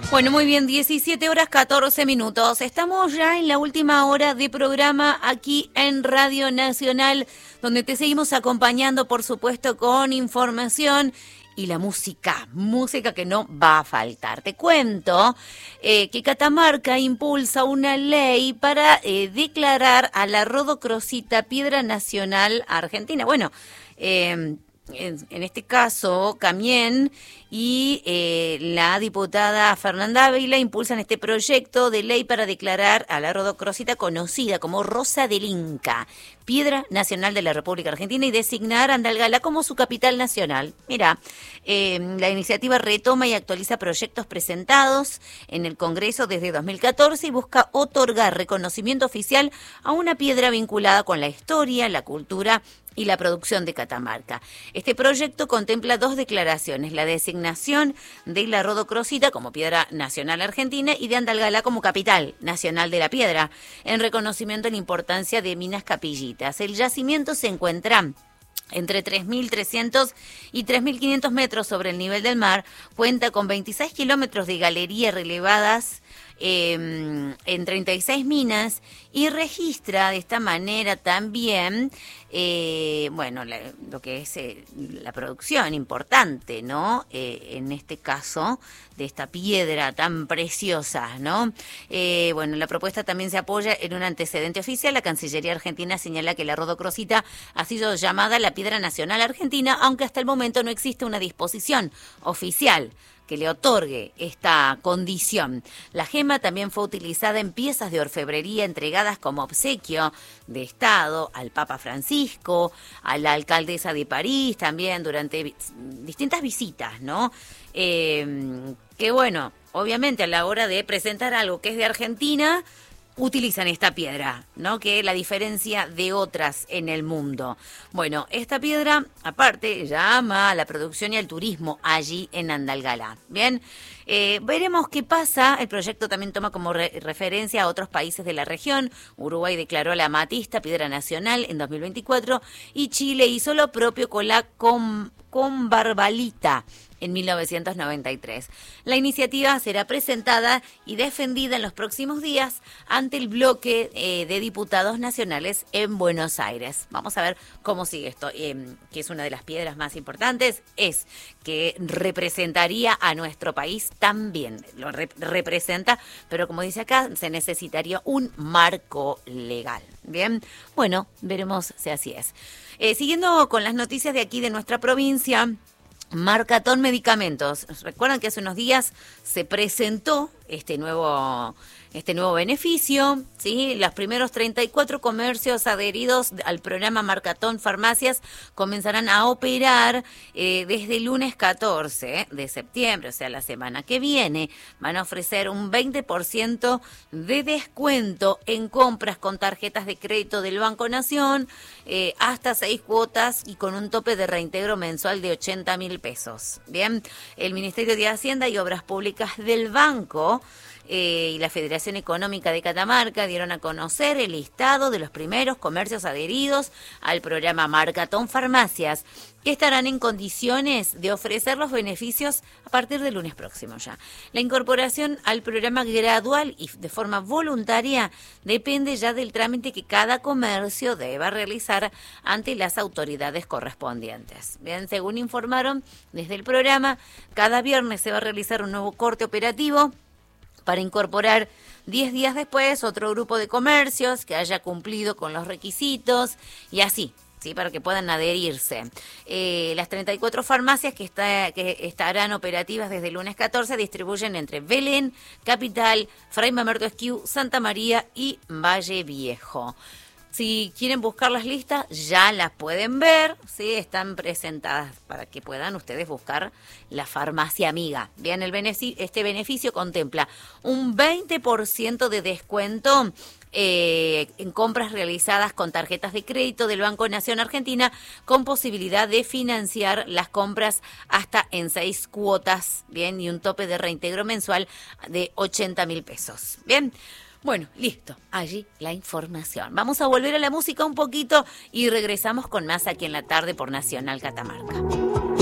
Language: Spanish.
Bueno, muy bien, 17 horas 14 minutos. Estamos ya en la última hora de programa aquí en Radio Nacional, donde te seguimos acompañando, por supuesto, con información y la música que no va a faltar. Te cuento que Catamarca impulsa una ley para declarar a la rodocrosita Piedra Nacional Argentina. Bueno, en este caso, Camien y la diputada Fernanda Ávila impulsan este proyecto de ley para declarar a la rodocrosita conocida como Rosa del Inca, Piedra Nacional de la República Argentina, y designar a Andalgalá como su capital nacional. Mira, la iniciativa retoma y actualiza proyectos presentados en el Congreso desde 2014 y busca otorgar reconocimiento oficial a una piedra vinculada con la historia, la cultura y la producción de Catamarca. Este proyecto contempla dos declaraciones: la designación de la rodocrosita como Piedra Nacional Argentina y de Andalgalá como capital nacional de la piedra, en reconocimiento a la importancia de Minas Capillitas. El yacimiento se encuentra entre 3.300 y 3.500 metros sobre el nivel del mar, cuenta con 26 kilómetros de galería relevadas en 36 minas y registra de esta manera también, lo que es la producción importante, ¿no? En este caso, de esta piedra tan preciosa, ¿no? La propuesta también se apoya en un antecedente oficial. La Cancillería Argentina señala que la rodocrosita ha sido llamada la Piedra Nacional Argentina, aunque hasta el momento no existe una disposición oficial que le otorgue esta condición. La gema también fue utilizada en piezas de orfebrería entregadas como obsequio de Estado al Papa Francisco, a la alcaldesa de París, también durante distintas visitas, ¿no? Que bueno, obviamente a la hora de presentar algo que es de Argentina, utilizan esta piedra, ¿no? Que es la diferencia de otras en el mundo. Bueno, esta piedra, aparte, llama a la producción y al turismo allí en Andalgalá. Bien, veremos qué pasa. El proyecto también toma como referencia a otros países de la región. Uruguay declaró a la amatista piedra nacional en 2024 y Chile hizo lo propio con la Combarbalita en 1993. La iniciativa será presentada y defendida en los próximos días ante el bloque de diputados nacionales en Buenos Aires. Vamos a ver cómo sigue esto, que es una de las piedras más importantes, es que representaría a nuestro país también. Lo representa, pero como dice acá, se necesitaría un marco legal. Bien, bueno, veremos si así es. Siguiendo con las noticias de aquí de nuestra provincia, Marcatón Medicamentos. Recuerdan que hace unos días se presentó este nuevo beneficio, ¿sí? Los primeros 34 comercios adheridos al programa Marcatón Farmacias comenzarán a operar desde el lunes 14 de septiembre, o sea, la semana que viene. Van a ofrecer un 20% de descuento en compras con tarjetas de crédito del Banco Nación, hasta 6 cuotas y con un tope de reintegro mensual de 80.000 pesos. Bien, el Ministerio de Hacienda y Obras Públicas del Banco y la Federación Económica de Catamarca dieron a conocer el listado de los primeros comercios adheridos al programa Marcatón Farmacias, que estarán en condiciones de ofrecer los beneficios a partir del lunes próximo ya. La incorporación al programa gradual y de forma voluntaria depende ya del trámite que cada comercio deba realizar ante las autoridades correspondientes. Bien, según informaron desde el programa, cada viernes se va a realizar un nuevo corte operativo para incorporar 10 días después otro grupo de comercios que haya cumplido con los requisitos y así, ¿sí? Para que puedan adherirse. Las 34 farmacias que estarán operativas desde el lunes 14 distribuyen entre Belén, Capital, Fray Mamerto Esquiú, Santa María y Valle Viejo. Si quieren buscar las listas, ya las pueden ver, ¿sí? Están presentadas para que puedan ustedes buscar la farmacia amiga. Bien, este beneficio contempla un 20% de descuento en compras realizadas con tarjetas de crédito del Banco Nación Argentina, con posibilidad de financiar las compras hasta en 6 cuotas, bien, y un tope de reintegro mensual de 80.000 pesos. Bien. Bueno, listo, allí la información. Vamos a volver a la música un poquito y regresamos con más aquí en la tarde por Nacional Catamarca.